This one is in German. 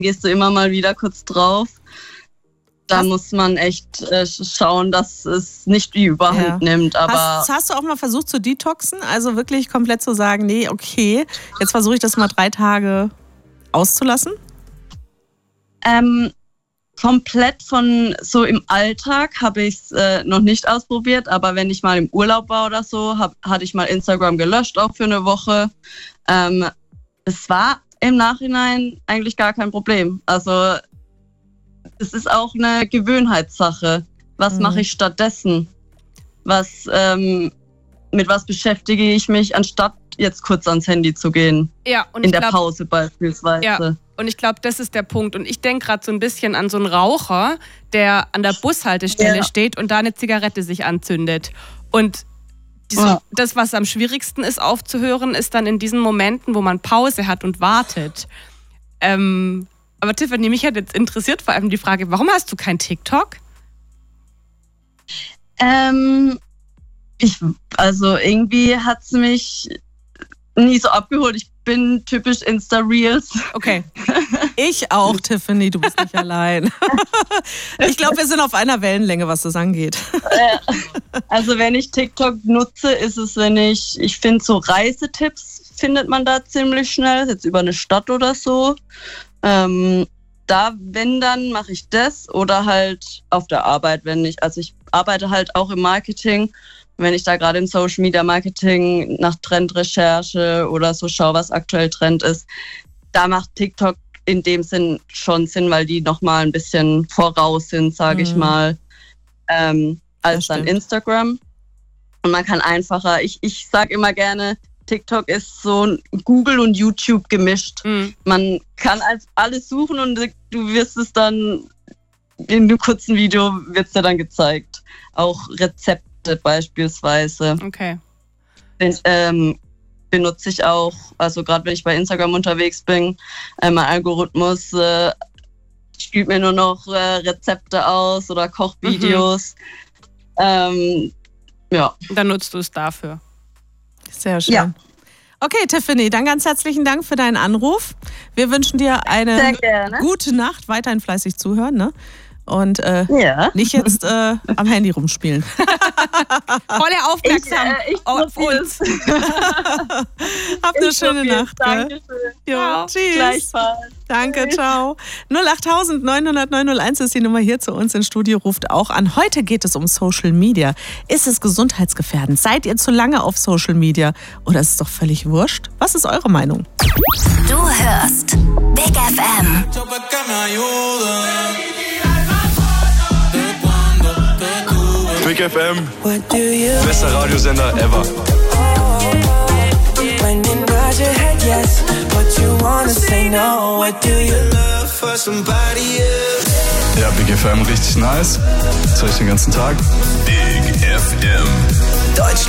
gehst du immer mal wieder kurz drauf. Da muss man echt schauen, dass es nicht die Überhand nimmt. Aber hast du auch mal versucht zu detoxen? Also wirklich komplett zu sagen, nee, okay, jetzt versuche ich das mal 3 Tage auszulassen? Komplett von so im Alltag habe ich es noch nicht ausprobiert, aber wenn ich mal im Urlaub war oder so, hatte ich mal Instagram gelöscht, auch für eine Woche. Es war im Nachhinein eigentlich gar kein Problem. Also es ist auch eine Gewöhnheitssache. Was mache ich stattdessen? Mit was beschäftige ich mich, anstatt jetzt kurz ans Handy zu gehen? Ja, und in der Pause beispielsweise. Ja. Und ich glaube, das ist der Punkt. Und ich denke gerade so ein bisschen an so einen Raucher, der an der Bushaltestelle steht und da eine Zigarette sich anzündet. Und das, was am schwierigsten ist aufzuhören, ist dann in diesen Momenten, wo man Pause hat und wartet. Aber Tiffany, mich hat jetzt interessiert vor allem die Frage, warum hast du kein TikTok? Also irgendwie hat es mich nie so abgeholt. Ich bin typisch Insta-Reels. Okay. Ich auch, Tiffany, du bist nicht allein. Ich glaube, wir sind auf einer Wellenlänge, was das angeht. Also wenn ich TikTok nutze, ist es, ich finde so Reisetipps findet man da ziemlich schnell, jetzt über eine Stadt oder so. Wenn dann mache ich das oder halt auf der Arbeit, ich arbeite halt auch im Marketing. Wenn ich da gerade im Social Media Marketing nach Trendrecherche oder so schaue, was aktuell Trend ist, da macht TikTok in dem Sinn schon Sinn, weil die nochmal ein bisschen voraus sind, sage ich mal, als dann Instagram. Und man kann einfacher, ich sage immer gerne, TikTok ist so Google und YouTube gemischt. Man kann alles suchen und du wirst es dann, in einem kurzen Video wird es dir dann gezeigt. Auch Rezepte beispielsweise. Okay. Benutze ich auch, also gerade wenn ich bei Instagram unterwegs bin, mein Algorithmus spielt mir nur noch Rezepte aus oder Kochvideos. Ja. Dann nutzt du es dafür. Sehr schön. Ja. Okay, Tiffany, dann ganz herzlichen Dank für deinen Anruf. Wir wünschen dir eine gute Nacht, weiterhin fleißig zuhören, ne? Und nicht jetzt am Handy rumspielen. Volle Aufmerksamkeit auf uns. Habt eine schöne Nacht. Dankeschön. Ja, tschüss. Gleichfalls. Danke, ciao. 08000 900 901 ist die Nummer hier zu uns ins Studio, ruft auch an. Heute geht es um Social Media. Ist es gesundheitsgefährdend? Seid ihr zu lange auf Social Media? Oder ist es doch völlig wurscht? Was ist eure Meinung? Du hörst Big FM. Big FM, bester Radiosender ever. Ja, Big FM richtig nice. Das höre ich den ganzen Tag. Big FM. Deutschland.